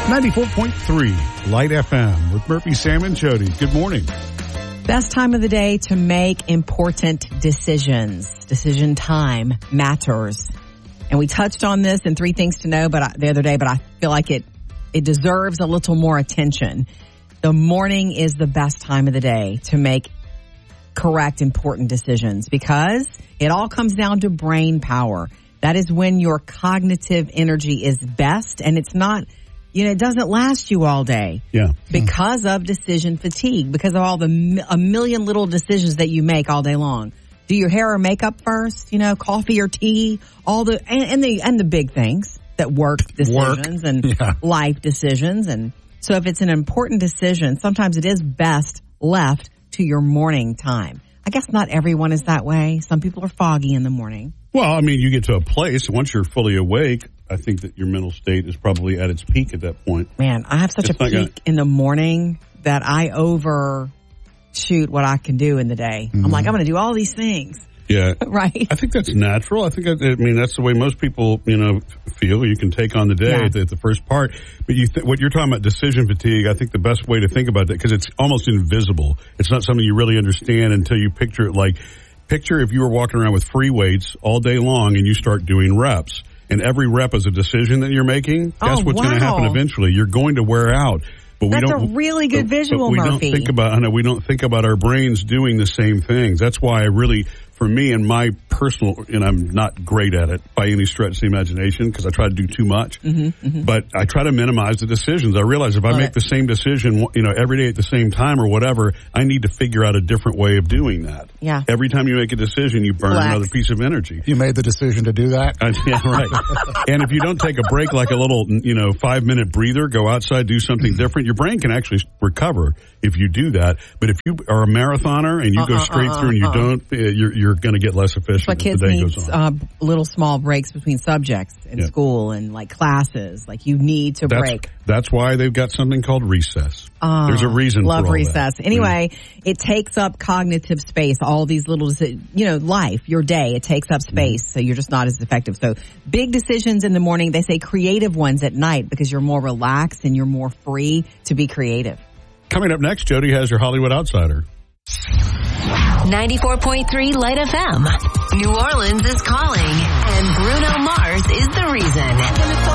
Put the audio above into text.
94.3 Light FM with Murphy, Sam, and Jody. Good morning. Best time of the day to make important decisions. Decision time matters. And we touched on this in 3 things to know the other day, but I feel like it deserves a little more attention. The morning is the best time of the day to make correct, important decisions because it all comes down to brain power. That is when your cognitive energy is best, and it's not, it doesn't last you all day. Yeah. Because of decision fatigue, because of all a million little decisions that you make all day long. Do your hair or makeup first, coffee or tea, all the big things that work decisions and life decisions. And so if it's an important decision, sometimes it is best left to your morning time. I guess not everyone is that way. Some people are foggy in the morning. Well, I mean, you get to a place, once you're fully awake, I think that your mental state is probably at its peak at that point. Man, I have such a peak in the morning that I overshoot what I can do in the day. Mm-hmm. I'm like, I'm going to do all these things. Yeah. Right. I think that's natural. I think, that's the way most people, feel. You can take on the day at the first part. But what you're talking about, decision fatigue, I think the best way to think about that, because it's almost invisible. It's not something you really understand until you picture it picture if you were walking around with free weights all day long and you start doing reps. And every rep is a decision that you're making. Guess what's going to happen eventually? You're going to wear out. But that's a really good visual, Murphy. We don't think about our brains doing the same things. That's why for me and my personal, and I'm not great at it by any stretch of the imagination because I try to do too much. Mm-hmm, mm-hmm. But I try to minimize the decisions. I realize if I make the same decision, every day at the same time or whatever, I need to figure out a different way of doing that. Yeah. Every time you make a decision, you burn another piece of energy. You made the decision to do that? Yeah, right. And if you don't take a break, like a little, 5-minute breather, go outside, do something different, your brain can actually recover if you do that. But if you are a marathoner and you go straight through and you don't, you're going to get less efficient as the day goes on. Little small breaks between subjects in school and classes. You need to break. That's why they've got something called recess. There's a reason for all that. Love recess. Anyway, it takes up cognitive space. All these little, life, your day, it takes up space. So you're just not as effective. So big decisions in the morning. They say creative ones at night because you're more relaxed and you're more free to be creative. Coming up next, Jody has your Hollywood Outsider. 94.3 Light FM. New Orleans is calling, and Bruno Mars is the reason.